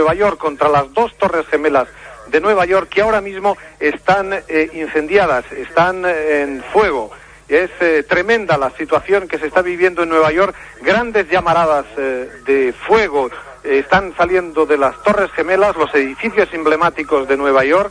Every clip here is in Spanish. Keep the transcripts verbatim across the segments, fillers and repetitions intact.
Nueva York, contra las dos torres gemelas de Nueva York, que ahora mismo están eh, incendiadas, están eh, en fuego. Es eh, tremenda la situación que se está viviendo en Nueva York. Grandes llamaradas eh, de fuego eh, están saliendo de las torres gemelas, los edificios emblemáticos de Nueva York.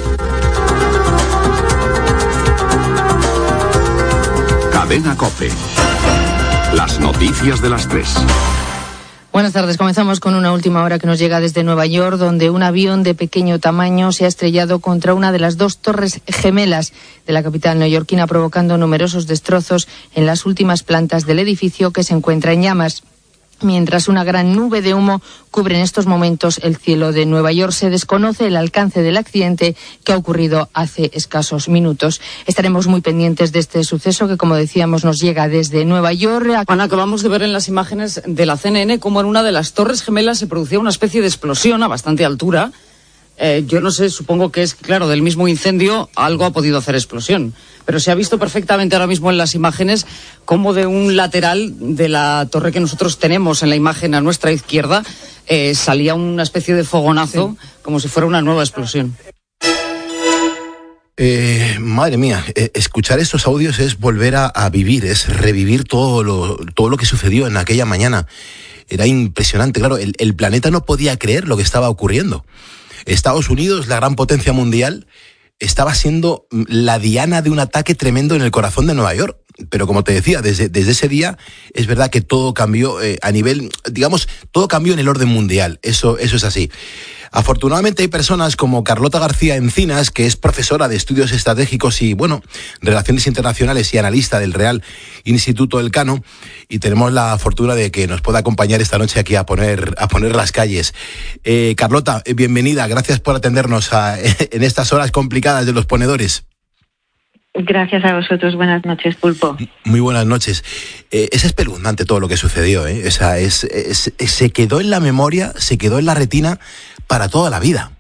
Cadena COPE. Las noticias de las tres. Buenas tardes. Comenzamos con una última hora que nos llega desde Nueva York, donde un avión de pequeño tamaño se ha estrellado contra una de las dos torres gemelas de la capital neoyorquina, provocando numerosos destrozos en las últimas plantas del edificio, que se encuentra en llamas. Mientras una gran nube de humo cubre en estos momentos el cielo de Nueva York, se desconoce el alcance del accidente que ha ocurrido hace escasos minutos. Estaremos muy pendientes de este suceso que, como decíamos, nos llega desde Nueva York. Bueno, acabamos de ver en las imágenes de la C N N cómo en una de las torres gemelas se producía una especie de explosión a bastante altura. Eh, yo no sé, supongo que es, claro, del mismo incendio algo ha podido hacer explosión. Pero se ha visto perfectamente ahora mismo en las imágenes cómo de un lateral de la torre que nosotros tenemos en la imagen a nuestra izquierda eh, salía una especie de fogonazo, sí, como si fuera una nueva explosión. Eh, madre mía, eh, escuchar estos audios es volver a, a vivir, es revivir todo lo, todo lo que sucedió en aquella mañana. Era impresionante, claro, el, el planeta no podía creer lo que estaba ocurriendo. Estados Unidos, la gran potencia mundial, estaba siendo la diana de un ataque tremendo en el corazón de Nueva York. Pero como te decía, desde, desde ese día es verdad que todo cambió eh, a nivel, digamos, todo cambió en el orden mundial. Eso, eso es así. Afortunadamente hay personas como Carlota García Encinas, que es profesora de estudios estratégicos y, bueno, relaciones internacionales y analista del Real Instituto Elcano, y tenemos la fortuna de que nos pueda acompañar esta noche aquí a poner, a poner las calles. Eh, Carlota, bienvenida, gracias por atendernos a, en estas horas complicadas de los ponedores. Gracias a vosotros, buenas noches, Pulpo. Muy buenas noches. Eh, es espeluznante todo lo que sucedió, ¿eh? O sea, es, es, es, se quedó en la memoria, se quedó en la retina para toda la vida.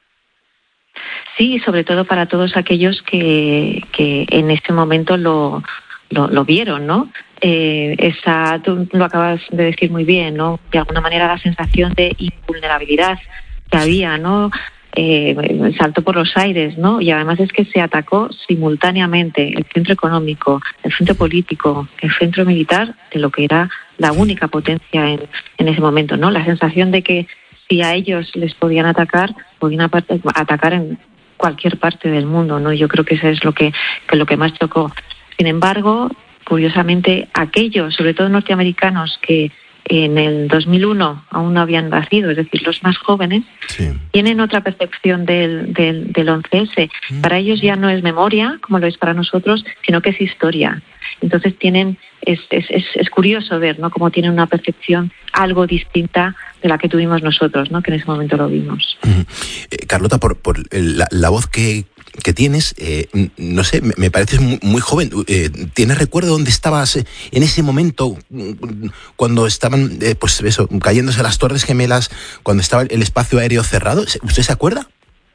Sí, sobre todo para todos aquellos que, que en este momento lo, lo, lo vieron, ¿no? Eh, esa, tú lo acabas de decir muy bien, ¿no? De alguna manera la sensación de invulnerabilidad que había, ¿no? Eh, saltó por los aires, ¿no? Y además es que se atacó simultáneamente el centro económico, el centro político, el centro militar de lo que era la única potencia en, en ese momento, ¿no? La sensación de que si a ellos les podían atacar, podían atacar en cualquier parte del mundo, ¿no? Yo creo que eso es lo que, que lo que más chocó. Sin embargo, curiosamente, aquellos, sobre todo norteamericanos, que en el dos mil uno aún no habían nacido, es decir, los más jóvenes, sí, tienen otra percepción del, del, del once ese. Mm. Para ellos ya no es memoria, como lo es para nosotros, sino que es historia. Entonces tienen, es, es, es, es curioso ver, ¿no?, cómo tienen una percepción algo distinta de la que tuvimos nosotros, ¿no?, que en ese momento lo vimos. Mm. Eh, Carlota, por, por la, la voz que que tienes, eh, no sé, me, me pareces muy, muy joven. Eh, ¿Tienes recuerdo dónde estabas en ese momento cuando estaban, eh, pues eso, cayéndose las torres gemelas, cuando estaba el espacio aéreo cerrado? ¿Usted se acuerda?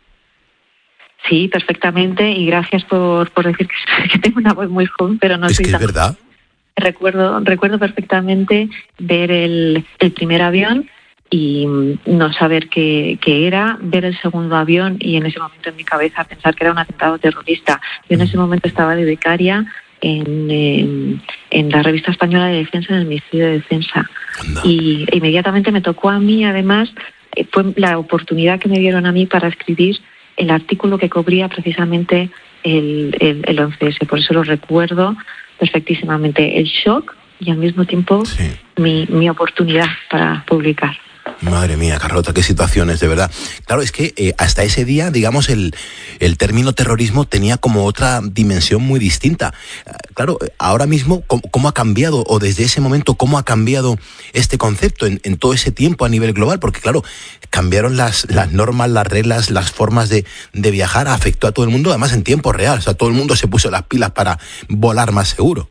Sí, perfectamente, y gracias por, por decir que, que tengo una voz muy joven, pero no es soy que tan... es verdad. Recuerdo, recuerdo perfectamente ver el, el primer avión y no saber qué, qué era, ver el segundo avión y en ese momento en mi cabeza pensar que era un atentado terrorista. Yo en ese momento estaba de becaria en, en, en la revista española de defensa, en el Ministerio de Defensa. No. Y inmediatamente me tocó a mí, además, fue la oportunidad que me dieron a mí para escribir el artículo que cubría precisamente el, el, el once ese. Por eso lo recuerdo perfectísimamente, el shock y al mismo tiempo sí. mi, mi oportunidad para publicar. Madre mía, Carlota, qué situaciones, de verdad. Claro, es que eh, hasta ese día, digamos, el, el término terrorismo tenía como otra dimensión muy distinta. Claro, ahora mismo, ¿cómo, cómo ha cambiado, o desde ese momento, cómo ha cambiado este concepto en, en todo ese tiempo a nivel global? Porque, claro, cambiaron las, las normas, las reglas, las formas de, de viajar, afectó a todo el mundo, además en tiempo real. O sea, todo el mundo se puso las pilas para volar más seguro.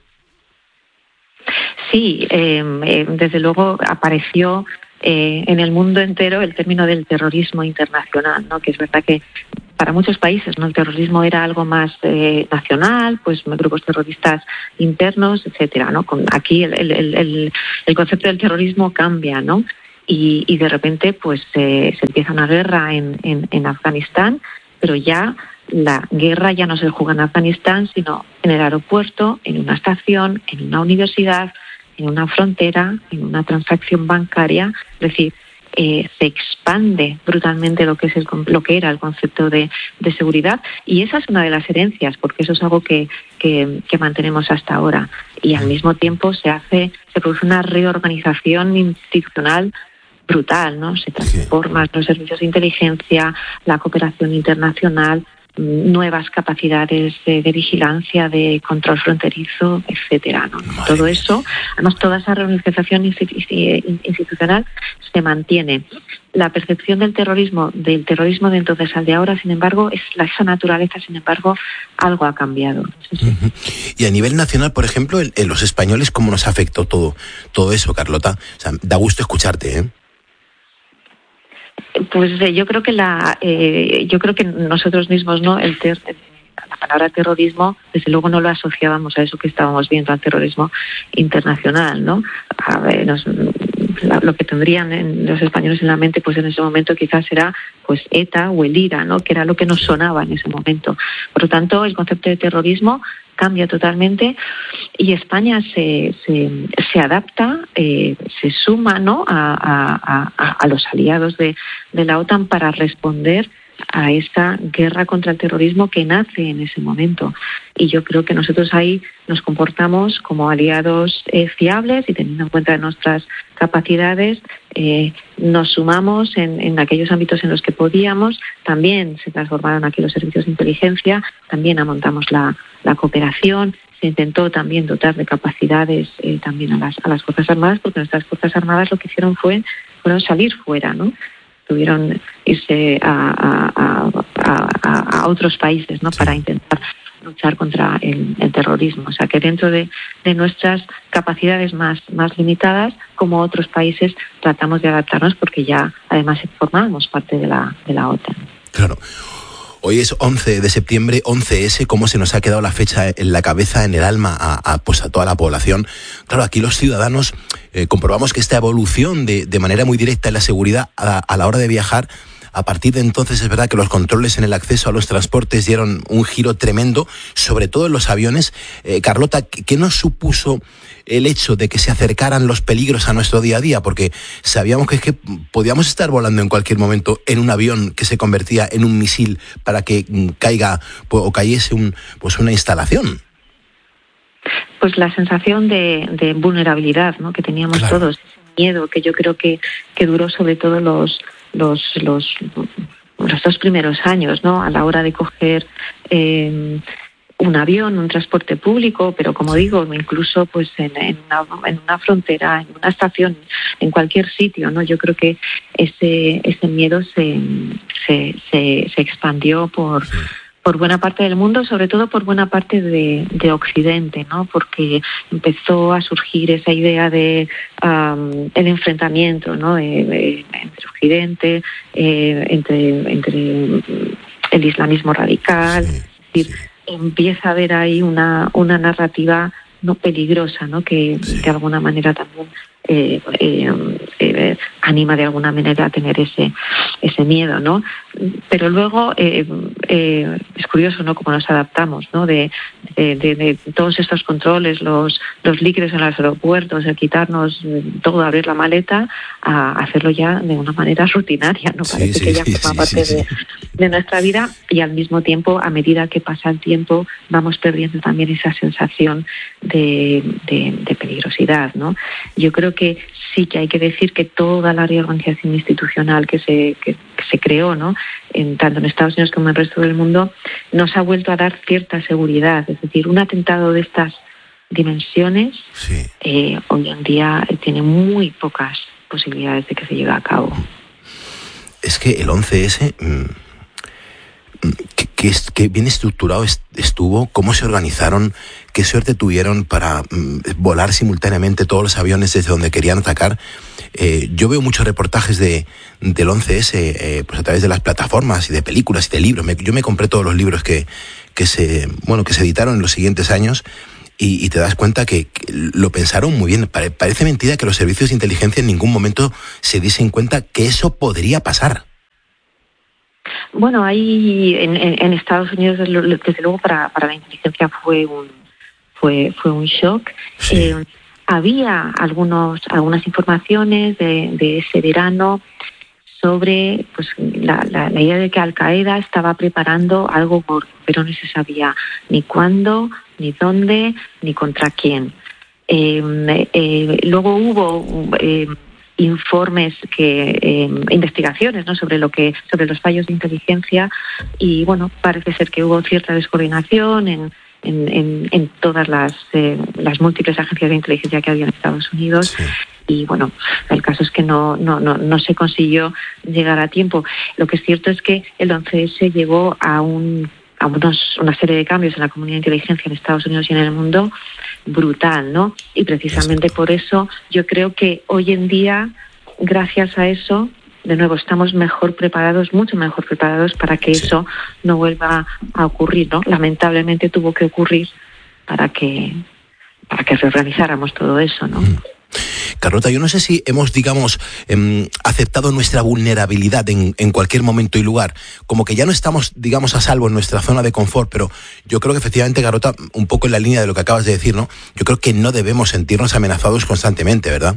Sí, eh, eh, desde luego apareció Eh, en el mundo entero el término del terrorismo internacional, ¿no? Que es verdad que para muchos países, ¿no?, el terrorismo era algo más eh, nacional, pues grupos terroristas internos, etcétera, ¿no? Con, aquí el, el, el, el concepto del terrorismo cambia, ¿no? y, y de repente pues eh, se empieza una guerra en, en, en Afganistán, pero ya la guerra ya no se juega en Afganistán, sino en el aeropuerto, en una estación, en una universidad, en una frontera, en una transacción bancaria. Es decir, eh, se expande brutalmente lo que es el, lo que era el concepto de, de seguridad, y esa es una de las herencias, porque eso es algo que, que, que mantenemos hasta ahora. Y al mismo tiempo se hace, se produce una reorganización institucional brutal, ¿no? Se transforman los servicios de inteligencia, la cooperación internacional, nuevas capacidades de, de vigilancia, de control fronterizo, etcétera, ¿no? Todo eso, además toda esa reorganización institucional se mantiene. La percepción del terrorismo, del terrorismo de entonces al de ahora, sin embargo, es la, esa naturaleza, sin embargo, algo ha cambiado. Sí. Uh-huh. Y a nivel nacional, por ejemplo, en, en los españoles, ¿cómo nos afectó todo, todo eso, Carlota? O sea, da gusto escucharte, ¿eh? Pues eh, yo creo que la, eh, yo creo que nosotros mismos, ¿no? El ter, la palabra terrorismo, desde luego no lo asociábamos a eso que estábamos viendo, al terrorismo internacional, ¿no? A ver, nos, la, lo que tendrían en los españoles en la mente, pues en ese momento quizás era, pues ETA o el IRA, ¿no? Que era lo que nos sonaba en ese momento. Por lo tanto, el concepto de terrorismo cambia totalmente y España se, se, se adapta, eh, se suma, ¿no? a, a, a los aliados de, de la OTAN para responder a esta guerra contra el terrorismo que nace en ese momento. Y yo creo que nosotros ahí nos comportamos como aliados eh, fiables y teniendo en cuenta nuestras capacidades, eh, nos sumamos en, en aquellos ámbitos en los que podíamos. También se transformaron aquí los servicios de inteligencia, también amontamos la, la cooperación. Se intentó también dotar de capacidades eh, también a las, a las Fuerzas Armadas, porque nuestras Fuerzas Armadas lo que hicieron fue fueron salir fuera, ¿no? Tuvieron irse a, a, a, a otros países, ¿no? Sí. Para intentar luchar contra el, el terrorismo. O sea que dentro de, de nuestras capacidades más, más limitadas, como otros países, tratamos de adaptarnos porque ya además formamos parte de la, de la OTAN. Claro. Hoy es once de septiembre, once ese, cómo se nos ha quedado la fecha en la cabeza, en el alma, a, a, pues a toda la población. Claro, aquí los ciudadanos eh, comprobamos que esta evolución de, de manera muy directa en la seguridad a, a la hora de viajar, a partir de entonces es verdad que los controles en el acceso a los transportes dieron un giro tremendo, sobre todo en los aviones. Eh, Carlota, ¿qué nos supuso el hecho de que se acercaran los peligros a nuestro día a día? Porque sabíamos que, es que podíamos estar volando en cualquier momento en un avión que se convertía en un misil para que caiga o cayese un, pues una instalación. Pues la sensación de, de vulnerabilidad, ¿no? Que teníamos claro. Todos, ese miedo que yo creo que, que duró sobre todo los los los los dos primeros años, ¿no? A la hora de coger eh, un avión, un transporte público, pero como digo, incluso pues en, en, una, en una frontera, en una estación, en cualquier sitio, ¿no? Yo creo que ese ese miedo se se se, se expandió por por buena parte del mundo, sobre todo por buena parte de, de Occidente, ¿no? Porque empezó a surgir esa idea de um, el enfrentamiento, ¿no? De, de, entre Occidente, eh, entre entre el islamismo radical, sí, es decir, sí. Empieza a haber ahí una una narrativa no peligrosa, ¿no? Que sí. De alguna manera también eh, eh, eh, anima de alguna manera a tener ese ese miedo, ¿no? Pero luego eh, eh, es curioso, ¿no? Cómo nos adaptamos, ¿no? De, de, de, de todos estos controles, los los líquidos en los aeropuertos, el quitarnos todo, abrir la maleta, a hacerlo ya de una manera rutinaria, ¿no? Parece sí, sí, que ya forma sí, parte sí, sí. De, de nuestra vida y al mismo tiempo, a medida que pasa el tiempo, vamos perdiendo también esa sensación de, de, de peligrosidad, ¿no? Yo creo que sí que hay que decir que toda la reorganización institucional que se que, que se creó, ¿no? En, tanto en Estados Unidos como en el resto del mundo, nos ha vuelto a dar cierta seguridad. Es decir, un atentado de estas dimensiones sí. eh, hoy en día tiene muy pocas posibilidades de que se lleve a cabo. Es que el once ese... Mmm... ¿Qué, qué, qué bien estructurado estuvo? ¿Cómo se organizaron? ¿Qué suerte tuvieron para mm, volar simultáneamente todos los aviones desde donde querían atacar? Eh, yo veo muchos reportajes de, del once ese eh, pues a través de las plataformas y de películas y de libros. Me, yo me compré todos los libros que, que, se, bueno, que se editaron en los siguientes años y, y te das cuenta que, que lo pensaron muy bien. Pare, parece mentira que los servicios de inteligencia en ningún momento se diesen cuenta que eso podría pasar. Bueno, ahí en, en, en Estados Unidos, desde luego, para, para la inteligencia fue un fue fue un shock. Sí. Eh, había algunos algunas informaciones de, de ese verano sobre pues la, la, la idea de que Al Qaeda estaba preparando algo gordo, pero no se sabía ni cuándo, ni dónde, ni contra quién. Eh, eh, luego hubo eh, informes que eh, investigaciones, ¿no?, sobre lo que sobre los fallos de inteligencia, y bueno, parece ser que hubo cierta descoordinación en en, en, en todas las eh, las múltiples agencias de inteligencia que había en Estados Unidos. Sí. Y bueno, el caso es que no no no no se consiguió llegar a tiempo. Lo que es cierto es que el once ese llevó a un a unos, una serie de cambios en la comunidad de inteligencia en Estados Unidos y en el mundo brutal, ¿no? Y precisamente por eso yo creo que hoy en día, gracias a eso, de nuevo, estamos mejor preparados, mucho mejor preparados para que sí. eso no vuelva a ocurrir, ¿no? Lamentablemente tuvo que ocurrir para que para que reorganizáramos todo eso, ¿no? Mm. Carlota, yo no sé si hemos, digamos, eh, aceptado nuestra vulnerabilidad en, en cualquier momento y lugar, como que ya no estamos, digamos, a salvo en nuestra zona de confort, pero yo creo que efectivamente, Carlota, un poco en la línea de lo que acabas de decir, ¿no? Yo creo que no debemos sentirnos amenazados constantemente, ¿verdad?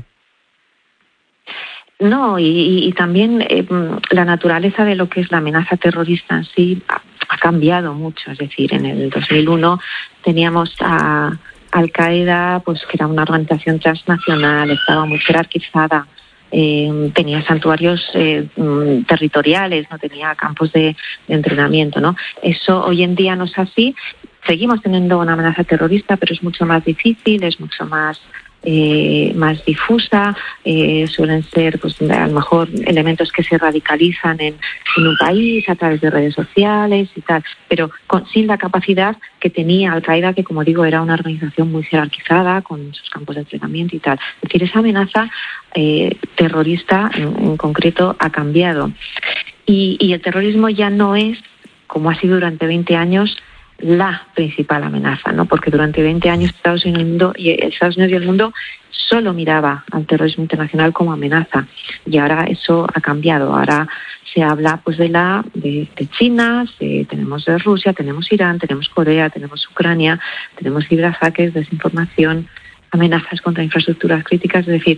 No, y, y, y también eh, la naturaleza de lo que es la amenaza terrorista en sí ha, ha cambiado mucho. Es decir, en el dos mil uno teníamos a Al Qaeda, pues que era una organización transnacional, estaba muy jerarquizada, eh, tenía santuarios eh, territoriales, no tenía campos de, de entrenamiento, ¿no? Eso hoy en día no es así. Seguimos teniendo una amenaza terrorista, pero es mucho más difícil, es mucho más eh, más difusa. Eh, suelen ser, pues, a lo mejor elementos que se radicalizan en, en un país a través de redes sociales y tal, pero con, sin la capacidad que tenía Al Qaeda, que, como digo, era una organización muy jerarquizada con sus campos de entrenamiento y tal. Es decir, esa amenaza eh, terrorista en, en concreto ha cambiado, y, y el terrorismo ya no es, como ha sido durante veinte años, la principal amenaza, ¿no? Porque durante veinte años Estados Unidos y Estados Unidos y el mundo solo miraba al terrorismo internacional como amenaza, y ahora eso ha cambiado. Ahora se habla, pues, de la de, de China, se, tenemos de Rusia, tenemos Irán, tenemos Corea, tenemos Ucrania, tenemos ciberataques, desinformación, amenazas contra infraestructuras críticas. Es decir,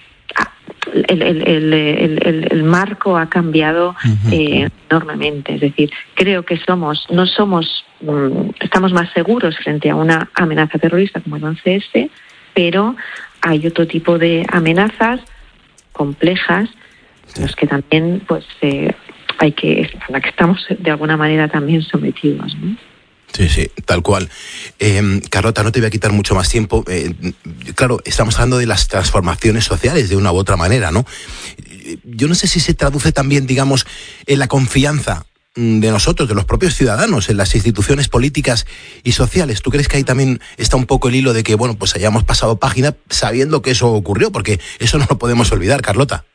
El, el, el, el, el marco ha cambiado eh, enormemente. Es decir, creo que somos, no somos, um, estamos más seguros frente a una amenaza terrorista como el once ese, pero hay otro tipo de amenazas complejas, los que también, pues, eh, hay que, a la que estamos de alguna manera también sometidos, ¿no? Sí, sí, tal cual. Eh, Carlota, no te voy a quitar mucho más tiempo. Eh, claro, estamos hablando de las transformaciones sociales de una u otra manera, ¿no? Yo no sé si se traduce también, digamos, en la confianza de nosotros, de los propios ciudadanos, en las instituciones políticas y sociales. ¿Tú crees que ahí también está un poco el hilo de que, bueno, pues hayamos pasado página sabiendo que eso ocurrió? Porque eso no lo podemos olvidar, Carlota.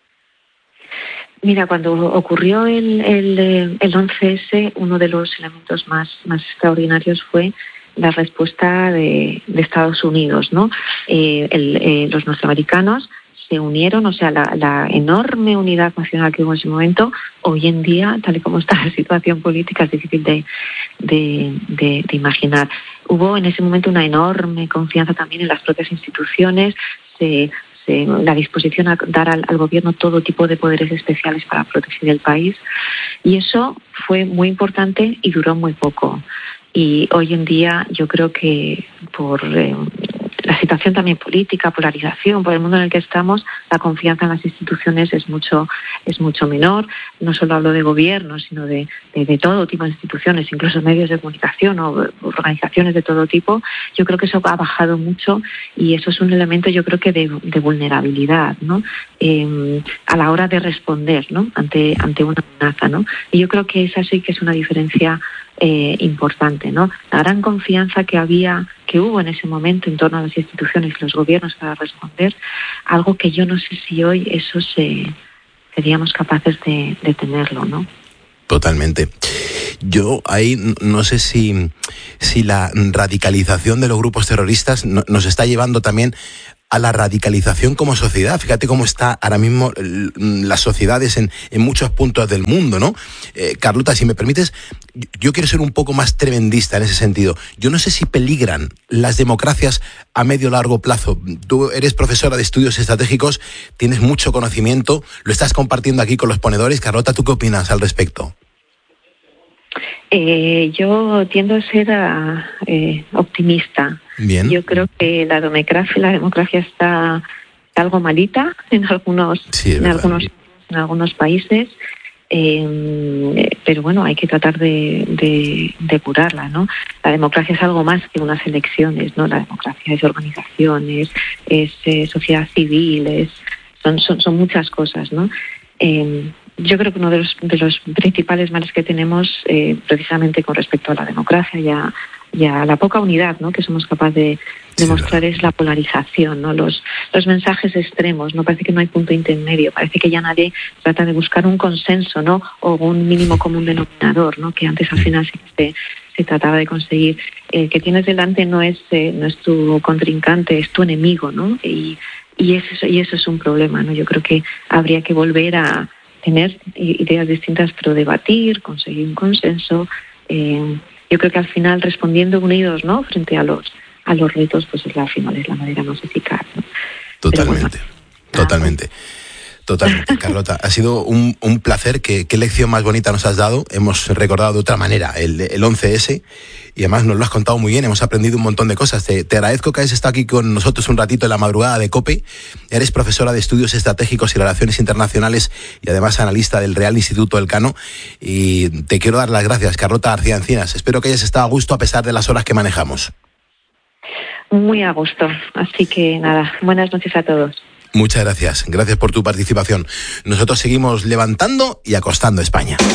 Mira, cuando ocurrió el, el, el once ese, uno de los elementos más, más extraordinarios fue la respuesta de, de Estados Unidos, ¿no? Eh, el, eh, los norteamericanos se unieron, o sea, la, la enorme unidad nacional que hubo en ese momento, hoy en día, tal y como está la situación política, es difícil de, de, de, de imaginar. Hubo en ese momento una enorme confianza también en las propias instituciones, se... la disposición a dar al, al gobierno todo tipo de poderes especiales para proteger el país, y eso fue muy importante y duró muy poco. Y hoy en día yo creo que por eh, la situación también política, polarización, por el mundo en el que estamos, la confianza en las instituciones es mucho es mucho menor. No solo hablo de gobierno, sino de, de, de todo tipo de instituciones, incluso medios de comunicación o organizaciones de todo tipo. Yo creo que eso ha bajado mucho, y eso es un elemento, yo creo que de, de vulnerabilidad, ¿no? Eh, a la hora de responder, ¿no? ante ante una amenaza, ¿no? Y yo creo que esa sí que es una diferencia Eh, importante, ¿no? La gran confianza que había, que hubo en ese momento en torno a las instituciones y los gobiernos para responder, algo que yo no sé si hoy eso se seríamos capaces de, de tenerlo, ¿no? Totalmente. Yo ahí no sé si, si la radicalización de los grupos terroristas no, nos está llevando también a la radicalización como sociedad. Fíjate cómo está ahora mismo las sociedades en, en muchos puntos del mundo, ¿no? Eh, Carlota, si me permites, yo quiero ser un poco más tremendista en ese sentido. Yo no sé si peligran las democracias a medio o largo plazo. Tú eres profesora de estudios estratégicos, tienes mucho conocimiento, lo estás compartiendo aquí con los ponedores. Carlota, ¿tú qué opinas al respecto? Eh, yo tiendo a ser uh, eh, optimista. Bien. Yo creo que la democracia, la democracia está algo malita en algunos, sí, en algunos, en algunos países, eh, pero bueno, hay que tratar de, de, de curarla, ¿no? La democracia es algo más que unas elecciones, ¿no? La democracia es organizaciones, es eh, sociedad civil, es, son, son, son muchas cosas, ¿no? Eh, Yo creo que uno de los, de los principales males que tenemos, eh, precisamente con respecto a la democracia y a, y a la poca unidad, ¿no?, que somos capaces de, de mostrar, es la polarización, ¿no? Los, los mensajes extremos, ¿no? Parece que no hay punto intermedio, parece que ya nadie trata de buscar un consenso, ¿no?, o un mínimo común denominador, ¿no?, que antes al final se, se trataba de conseguir. El que tienes delante no es, eh, no es tu contrincante, es tu enemigo, ¿no? Y, y, eso, y eso es un problema, ¿no? Yo creo que habría que volver a tener ideas distintas, pero debatir, conseguir un consenso. Eh, yo creo que al final, respondiendo unidos, ¿no?, frente a los a los retos, pues es la final es la manera más eficaz, ¿no? Totalmente, bueno, totalmente. Totalmente, Carlota. Ha sido un, un placer. ¿Qué, qué lección más bonita nos has dado? Hemos recordado de otra manera el, el once ese y además nos lo has contado muy bien. Hemos aprendido un montón de cosas. Te, te agradezco que hayas estado aquí con nosotros un ratito en la madrugada de COPE. Eres profesora de Estudios Estratégicos y Relaciones Internacionales y además analista del Real Instituto Elcano. Y te quiero dar las gracias, Carlota García Encinas. Espero que hayas estado a gusto a pesar de las horas que manejamos. Muy a gusto. Así que nada, buenas noches a todos. Muchas gracias. Gracias por tu participación. Nosotros seguimos levantando y acostando España.